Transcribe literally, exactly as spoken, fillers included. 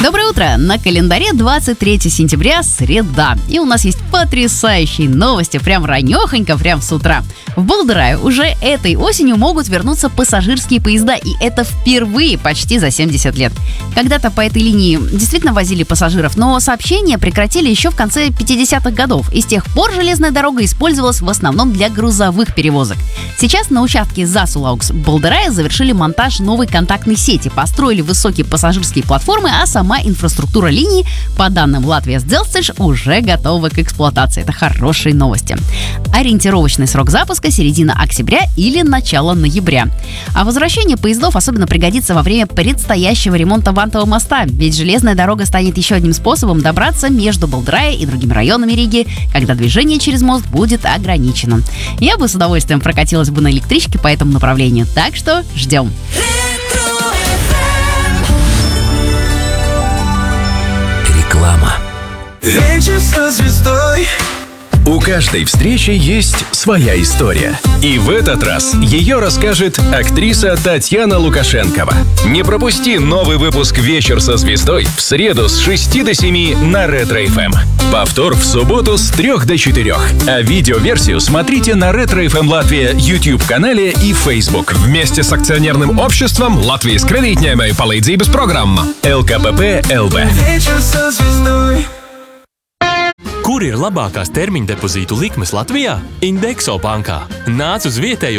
Доброе утро! На календаре двадцать третье сентября, среда. И у нас есть потрясающие новости, прям ранехонько, прям с утра. В Болдырае уже этой осенью могут вернуться пассажирские поезда, и это впервые почти за семьдесят лет. Когда-то по этой линии действительно возили пассажиров, но сообщения прекратили еще в конце пятидесятых годов, и с тех пор железная дорога использовалась в основном для грузовых перевозок. Сейчас на участке Засулаукс Болдырая завершили монтаж новой контактной сети, построили высокие пассажирские платформы, а сама инфраструктура линии, по данным Латвия Дzelzceļš, уже готова к эксплуатации. Это хорошие новости. Ориентировочный срок запуска — середина октября или начало ноября. А возвращение поездов особенно пригодится во время предстоящего ремонта Вантового моста, ведь железная дорога станет еще одним способом добраться между Болдырая и другими районами Риги, когда движение через мост будет ограничено. Я бы с удовольствием прокатилась бы на электричке по этому направлению, так что ждем. Реклама. Вечер со звездой. У каждой встречи есть своя история. И в этот раз ее расскажет актриса Татьяна Лукашенкова. Не пропусти новый выпуск «Вечер со звездой» в среду с шести до семи на Ретро эф эм. Повтор в субботу с трех до четырех. А видеоверсию смотрите на Ретро эф эм Латвия YouTube-канале и Facebook. Вместе с акционерным обществом Латвijas кредитņēmēju palīdzības programma эл ка пэ пэ эл вэ. Вечер со звездой. Kur ir labākās termiņdepozītu likmes Latvijā? Indexo bankā. Nāc uz vietējo